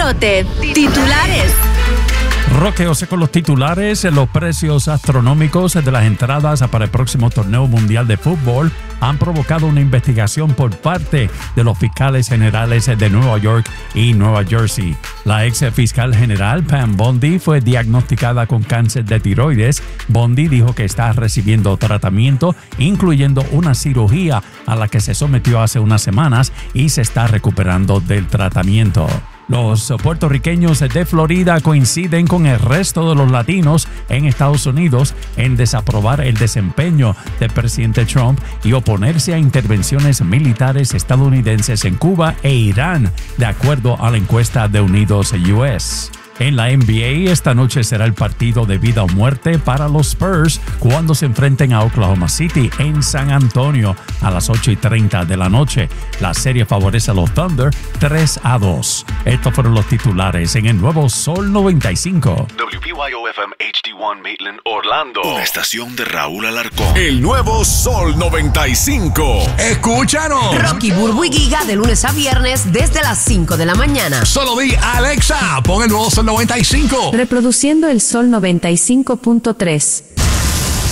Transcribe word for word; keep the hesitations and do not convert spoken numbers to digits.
despelote. Titulares. Roqueose con los titulares. Los precios astronómicos de las entradas para el próximo torneo mundial de fútbol han provocado una investigación por parte de los fiscales generales de Nueva York y Nueva Jersey. La ex fiscal general Pam Bondi fue diagnosticada con cáncer de tiroides. Bondi dijo que está recibiendo tratamiento, incluyendo una cirugía a la que se sometió hace unas semanas y se está recuperando del tratamiento. Los puertorriqueños de Florida coinciden con el resto de los latinos en Estados Unidos en desaprobar el desempeño del presidente Trump y oponerse a intervenciones militares estadounidenses en Cuba e Irán, de acuerdo a la encuesta de Unidos U S. En la N B A, esta noche será el partido de vida o muerte para los Spurs cuando se enfrenten a Oklahoma City en San Antonio a las ocho y treinta de la noche. La serie favorece a los Thunder tres a dos. Estos fueron los titulares en el nuevo Sol noventa y cinco. W P Y O F M H D uno Maitland, Orlando. Una estación de Raúl Alarcón. El nuevo Sol noventa y cinco. Escúchanos. Rocky, Burbu y Giga de lunes a viernes desde las cinco de la mañana. Solo di Alexa, pon el nuevo Sol noventa y cinco. Reproduciendo el Sol noventa y cinco punto tres.